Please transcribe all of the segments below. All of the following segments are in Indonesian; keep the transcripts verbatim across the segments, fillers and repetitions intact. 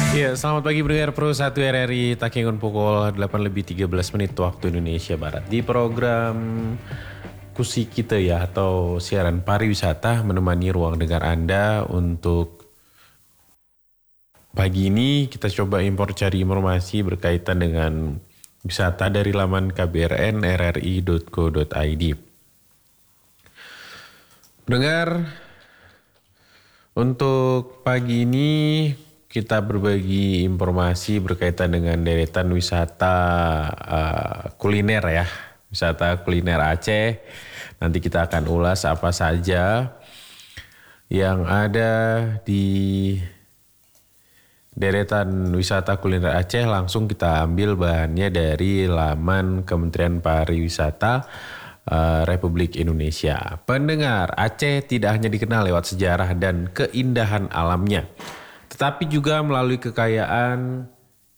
Ya, selamat pagi pendengar Pro satu R R I Takengon pukul delapan lebih tiga belas menit waktu Indonesia Barat. Di program Kusi kita ya atau siaran pariwisata menemani ruang dengar Anda untuk pagi ini kita coba impor cari informasi berkaitan dengan wisata dari laman k b r n r r i dot co dot i d. Pendengar, untuk pagi ini kita berbagi informasi berkaitan dengan deretan wisata uh, kuliner ya. Wisata kuliner Aceh. Nanti kita akan ulas apa saja yang ada di deretan wisata kuliner Aceh. Langsung kita ambil bahannya dari laman Kementerian Pariwisata uh, Republik Indonesia. Pendengar, Aceh tidak hanya dikenal lewat sejarah dan keindahan alamnya, tetapi juga melalui kekayaan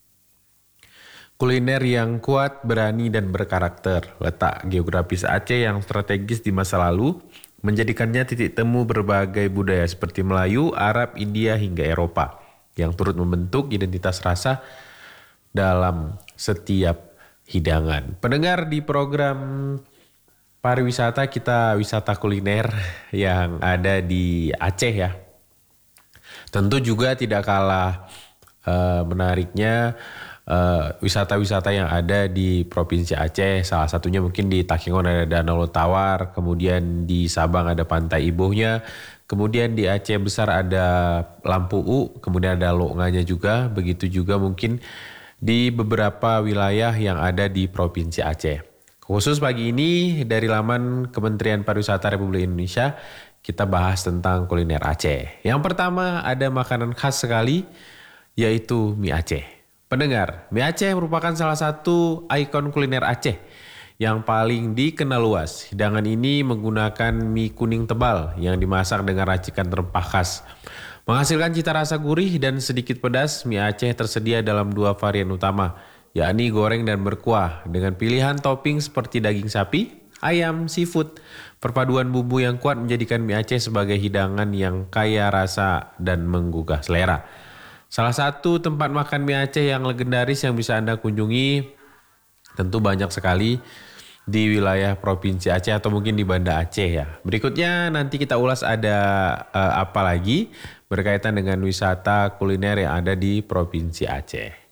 kuliner yang kuat, berani, dan berkarakter. Letak geografis Aceh yang strategis di masa lalu menjadikannya titik temu berbagai budaya seperti Melayu, Arab, India, hingga Eropa yang turut membentuk identitas rasa dalam setiap hidangan. Pendengar, di program pariwisata kita wisata kuliner yang ada di Aceh ya. Tentu juga tidak kalah uh, menariknya uh, wisata-wisata yang ada di Provinsi Aceh. Salah satunya mungkin di Takengon ada Danau Tawar, kemudian di Sabang ada Pantai Ibohnya, kemudian di Aceh Besar ada Lampu U, kemudian ada Loknganya juga. Begitu juga mungkin di beberapa wilayah yang ada di Provinsi Aceh. Khusus pagi ini dari laman Kementerian Pariwisata Republik Indonesia, kita bahas tentang kuliner Aceh. Yang pertama ada makanan khas sekali, yaitu mie Aceh. Pendengar, mie Aceh merupakan salah satu ikon kuliner Aceh yang paling dikenal luas. Hidangan ini menggunakan mie kuning tebal yang dimasak dengan racikan rempah khas. Menghasilkan cita rasa gurih dan sedikit pedas, mie Aceh tersedia dalam dua varian utama, yakni goreng dan berkuah, dengan pilihan topping seperti daging sapi, ayam, seafood. Perpaduan bumbu yang kuat menjadikan mie Aceh sebagai hidangan yang kaya rasa dan menggugah selera. Salah satu tempat makan mie Aceh yang legendaris yang bisa Anda kunjungi tentu banyak sekali di wilayah Provinsi Aceh atau mungkin di Banda Aceh ya. Berikutnya nanti kita ulas ada uh, apa lagi berkaitan dengan wisata kuliner yang ada di Provinsi Aceh.